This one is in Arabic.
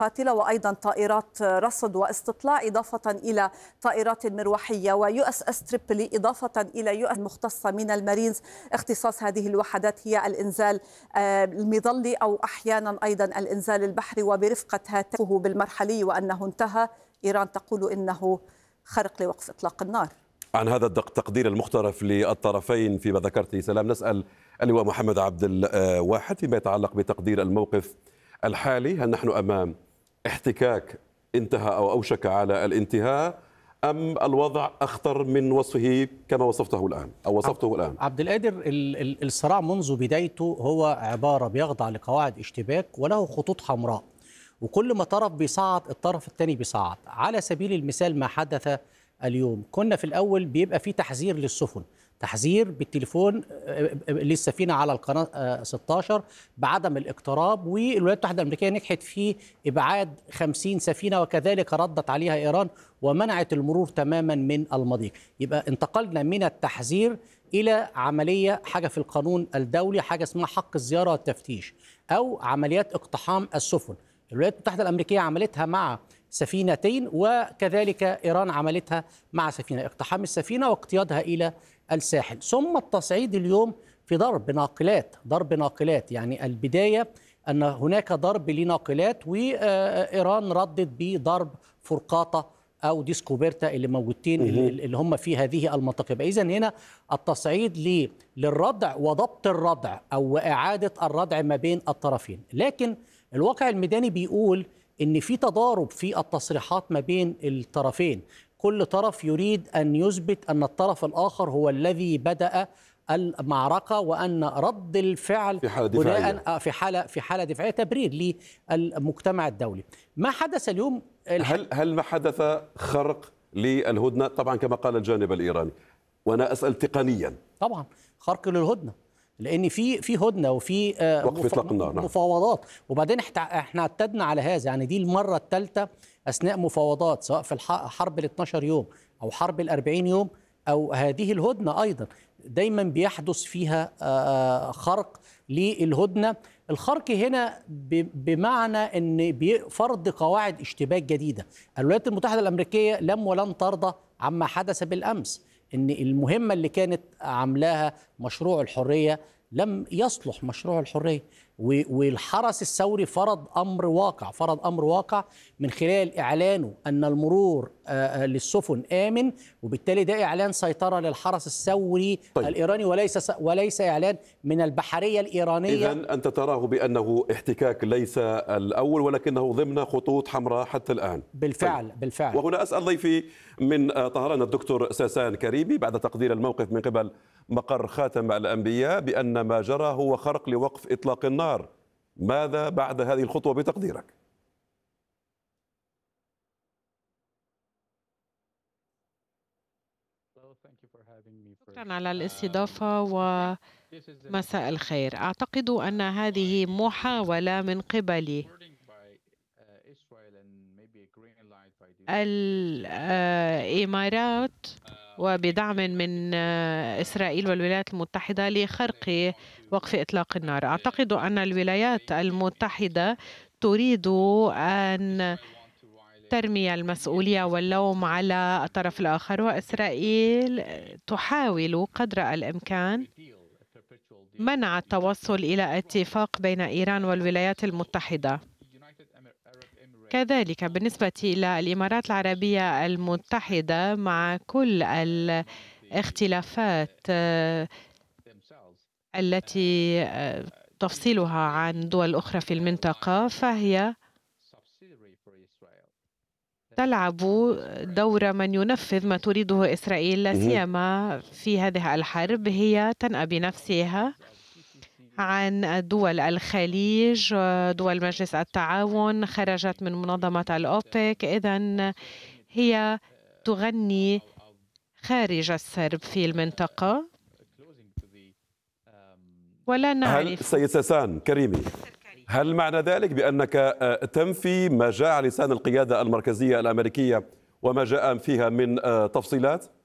قاتلة وأيضا طائرات رصد واستطلاع إضافة إلى طائرات مروحية ويو اس اس تريبلي إضافة إلى يو اس مختصة من المارينز. اختصاص هذه الوحدات هي الإنزال المظلي أو أحيانا أيضا الإنزال البحري وبرفقة هاتفه بالمرحلي وأنه انتهى. إيران تقول إنه خرق لوقف إطلاق النار. عن هذا التقدير المختلف للطرفين فيما ذكرت سلام، نسأل اللواء محمد عبد الواحد فيما يتعلق بتقدير الموقف الحالي. هل نحن أمام احتكاك انتهى أو أوشك على الانتهاء، أم الوضع أخطر من وصفه كما وصفته الآن أو وصفته الآن؟ عبد القادر، الصراع منذ بدايته هو عبارة بيخضع لقواعد اشتباك وله خطوط حمراء، وكل ما طرف بيصعد الطرف الثاني بيصعد. على سبيل المثال ما حدث اليوم، كنا في الأول بيبقى في تحذير للسفن، تحذير بالتليفون للسفينة على القناة 16 بعدم الاقتراب، والولايات المتحدة الأمريكية نجحت في إبعاد 50 سفينة، وكذلك ردت عليها إيران ومنعت المرور تماما من المضيق. يبقى انتقلنا من التحذير إلى عملية حاجة في القانون الدولي، حاجة اسمها حق الزيارة والتفتيش أو عمليات اقتحام السفن. الولايات المتحدة الأمريكية عملتها مع سفينتين، وكذلك إيران عملتها مع سفينة، اقتحام السفينة واقتيادها إلى الساحل، ثم التصعيد اليوم في ضرب ناقلات. يعني البداية أن هناك ضرب لناقلات، وإيران ردت بضرب فرقاطة أو ديسكوبرتا اللي موجودين اللي هم في هذه المنطقة. إذن هنا التصعيد للردع وضبط الردع أو إعادة الردع ما بين الطرفين. لكن الواقع الميداني بيقول إن في تضارب في التصريحات ما بين الطرفين، كل طرف يريد أن يثبت أن الطرف الآخر هو الذي بدأ المعركة، وأن رد الفعل في حالة دفاعية تبرير للمجتمع الدولي. ما حدث اليوم هل ما حدث خرق للهدنة؟ طبعا كما قال الجانب الإيراني، وأنا أسأل تقنيا. طبعا خرق للهدنة، لأن في هدنة وفي وقف إطلاق النار، مفاوضات. وبعدين احنا اعتدنا على هذا، يعني دي المرة الثالثة أثناء مفاوضات، سواء في حرب ال 12 يوم أو حرب ال 40 يوم أو هذه الهدنة أيضا، دايما بيحدث فيها خرق للهدنة. الخرق هنا بمعنى أن فرض قواعد اشتباك جديدة. الولايات المتحدة الأمريكية لم ولن ترضى عما حدث بالأمس، ان المهمة اللي كانت عاملاها مشروع الحرية لم يصلح مشروع الحرية، والحرس الثوري فرض أمر واقع من خلال إعلانه أن المرور للسفن آمن، وبالتالي ده إعلان سيطرة للحرس الثوري الإيراني وليس إعلان من البحرية الإيرانية. إذن أنت تراه بأنه احتكاك ليس الأول، ولكنه ضمن خطوط حمراء حتى الآن. بالفعل. وهنا أسأل ضيفي من طهران الدكتور ساسان كريمي، بعد تقدير الموقف من قبل مقر خاتم الأنبياء بأن ما جرى هو خرق لوقف إطلاق النار، ماذا بعد هذه الخطوة بتقديرك؟ شكرا على الاستضافة ومساء الخير. أعتقد أن هذه محاولة من قبل الإمارات وبدعم من إسرائيل والولايات المتحدة لخرق وقف إطلاق النار. أعتقد أن الولايات المتحدة تريد أن ترمي المسؤولية واللوم على الطرف الآخر، وإسرائيل تحاول قدر الإمكان منع التوصل إلى اتفاق بين إيران والولايات المتحدة. كذلك بالنسبة إلى الإمارات العربية المتحدة، مع كل الاختلافات التي تفصلها عن دول أخرى في المنطقة، فهي تلعب دور من ينفذ ما تريده إسرائيل، لا سيما في هذه الحرب. هي تنأى بنفسها عن دول الخليج، دول مجلس التعاون، خرجت من منظمة الأوبك، إذن هي تغني خارج السرب في المنطقة. ولا نعرف. سيد ساسان كريمي، هل معنى ذلك بأنك تنفي ما جاء على لسان القيادة المركزية الأمريكية وما جاء فيها من تفصيلات؟